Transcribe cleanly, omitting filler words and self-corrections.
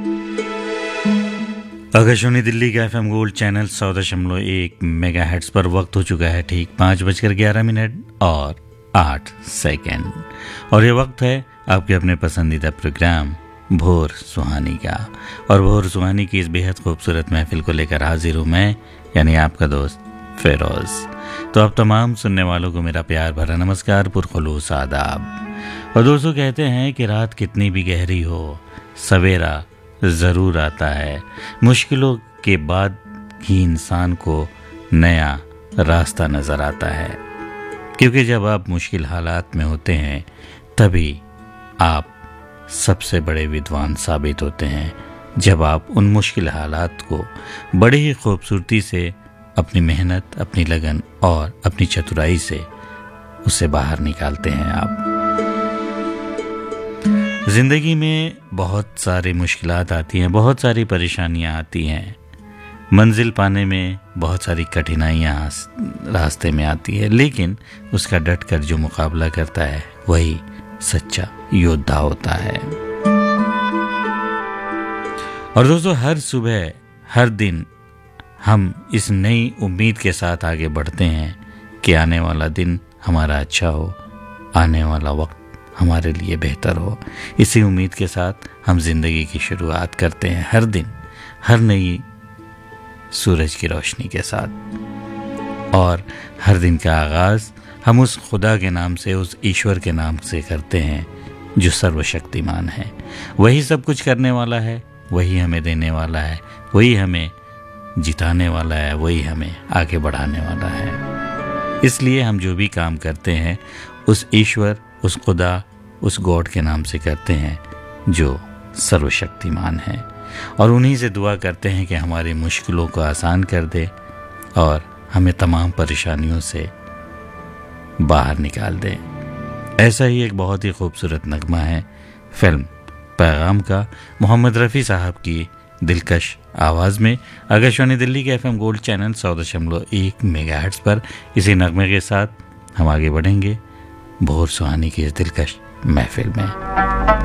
आकाशवाणी दिल्ली का FM gold channel 100.1 megahertz पर वक्त हो चुका है ठीक 5:11 और 8 सेकंड। और ये वक्त है आपके अपने पसंदीदा प्रोग्राम भोर सुहानी का। और भोर सुहानी की इस बेहद खूबसूरत महफिल को लेकर हाजिर हूँ मैं, यानी आपका दोस्त फिरोज। तो आप तमाम सुनने वालों को मेरा प्यार भरा नमस्कार, पुरखुलूस आदाब। और दोस्तों, कहते हैं कि रात कितनी भी गहरी हो सवेरा ज़रूर आता है। मुश्किलों के बाद ही इंसान को नया रास्ता नज़र आता है, क्योंकि जब आप मुश्किल हालात में होते हैं तभी आप सबसे बड़े विद्वान साबित होते हैं। जब आप उन मुश्किल हालात को बड़ी ही खूबसूरती से अपनी मेहनत, अपनी लगन और अपनी चतुराई से उसे बाहर निकालते हैं आप। ज़िंदगी में बहुत सारी मुश्किलात आती हैं, बहुत सारी परेशानियां आती हैं। मंजिल पाने में बहुत सारी कठिनाइयां रास्ते में आती है, लेकिन उसका डट कर जो मुकाबला करता है वही सच्चा योद्धा होता है। और दोस्तों, हर सुबह हर दिन हम इस नई उम्मीद के साथ आगे बढ़ते हैं कि आने वाला दिन हमारा अच्छा हो, आने वाला वक्त हमारे लिए बेहतर हो। इसी उम्मीद के साथ हम जिंदगी की शुरुआत करते हैं, हर दिन हर नई सूरज की रोशनी के साथ। और हर दिन का आगाज हम उस खुदा के नाम से, उस ईश्वर के नाम से करते हैं जो सर्वशक्तिमान है। वही सब कुछ करने वाला है, वही हमें देने वाला है, वही हमें जिताने वाला है, वही हमें आगे बढ़ाने वाला है। इसलिए हम जो भी काम करते हैं उस ईश्वर, उस खुदा, उस गॉड के नाम से करते हैं जो सर्वशक्तिमान है। और उन्हीं से दुआ करते हैं कि हमारी मुश्किलों को आसान कर दे और हमें तमाम परेशानियों से बाहर निकाल दे। ऐसा ही एक बहुत ही खूबसूरत नगमा है फिल्म पैगाम का, मोहम्मद रफ़ी साहब की दिलकश आवाज़ में, आकाशवाणी दिल्ली के एफएम गोल्ड चैनल 100.1 मेगाहर्ट्ज पर। इसी नगमे के साथ हम आगे बढ़ेंगे भोर सुहानी की इस दिलकश महफिल में।